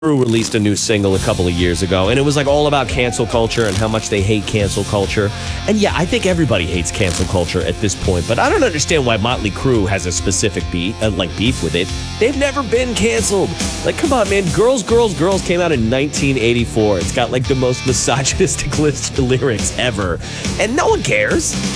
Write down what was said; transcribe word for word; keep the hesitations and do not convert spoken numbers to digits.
Crue released a new single a couple of years ago, and it was like all about cancel culture and how much they hate cancel culture. And yeah, I think everybody hates cancel culture at this point, but I don't understand why Motley Crue has a specific beef, uh, like beef with it. They've never been canceled. Like, come on, man. Girls, Girls, Girls came out in nineteen eighty-four. It's got like the most misogynistic list lyrics ever, and no one cares.